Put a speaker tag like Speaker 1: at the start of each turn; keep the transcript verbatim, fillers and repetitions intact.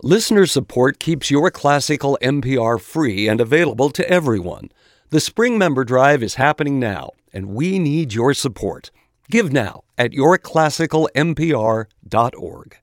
Speaker 1: Listener support keeps Your Classical N P R free and available to everyone. The Spring Member Drive is happening now, and we need your support. Give now at your classical n p r dot org.